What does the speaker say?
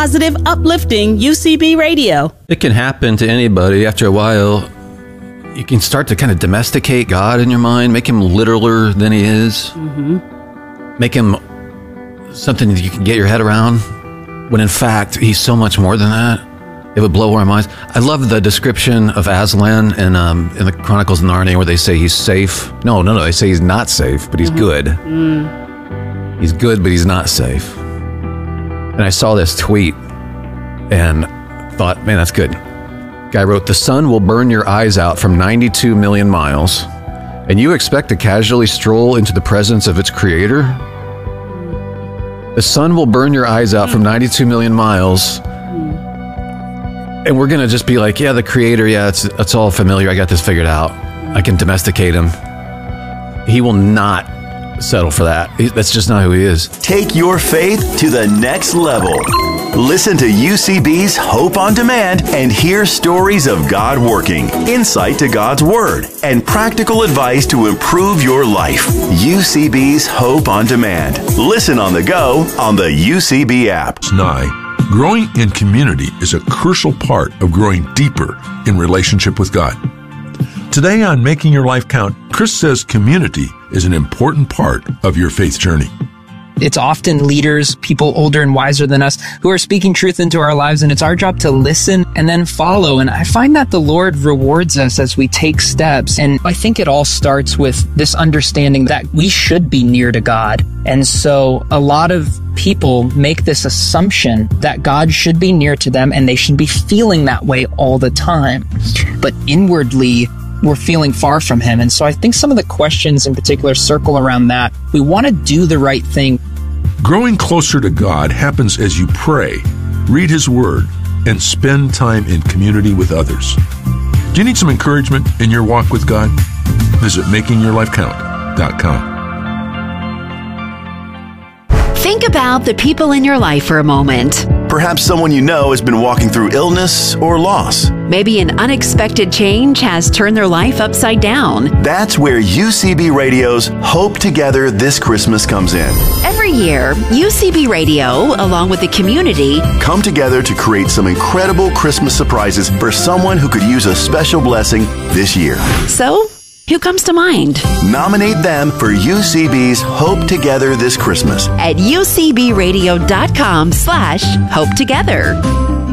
positive, uplifting UCB radio. It can happen to anybody. After a while, you can start to kind of domesticate God in your mind, make him littler than he is, make him something that you can get your head around, when in fact, he's so much more than that. It would blow our minds. I love the description of Aslan in the Chronicles of Narnia where they say he's safe. No, they say he's not safe, but he's good. He's good, but he's not safe. And I saw this tweet and thought, man, that's good. Guy wrote, the sun will burn your eyes out from 92 million miles, and you expect to casually stroll into the presence of its creator? The sun will burn your eyes out from 92 million miles, and we're going to just be like, yeah, the creator, yeah, it's all familiar. I got this figured out. I can domesticate him. He will not settle for that. That's just not who he is. Take your faith to the next level. Listen to UCB's Hope on Demand and hear stories of God working, insight to God's Word, and practical advice to improve your life. UCB's Hope on Demand. Listen on the go on the UCB app. Growing in community is a crucial part of growing deeper in relationship with God. Today on Making Your Life Count, Chris says community is an important part of your faith journey. It's often leaders, people older and wiser than us, who are speaking truth into our lives, and it's our job to listen and then follow. And I find that the Lord rewards us as we take steps. And I think it all starts with this understanding that we should be near to God. And so a lot of people make this assumption that God should be near to them and they should be feeling that way all the time. But inwardly, we're feeling far from him. And so I think some of the questions in particular circle around that. We want to do the right thing. Growing closer to God happens as you pray, read his word, and spend time in community with others. Do you need some encouragement in your walk with God? Visit makingyourlifecount.com. Think about the people in your life for a moment. Perhaps someone you know has been walking through illness or loss. Maybe an unexpected change has turned their life upside down. That's where UCB Radio's Hope Together This Christmas comes in. Every year, UCB Radio, along with the community, come together to create some incredible Christmas surprises for someone who could use a special blessing this year. So, who comes to mind? Nominate them for UCB's Hope Together This Christmas at ucbradio.com/Hope Together.